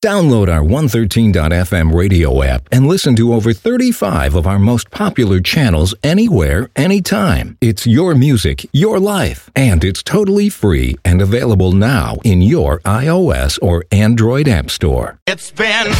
Download our 113.fm radio app and listen to over 35 of our most popular channels anywhere, anytime. It's your music, your life, and it's totally free and available now in your iOS or Android app store. It's been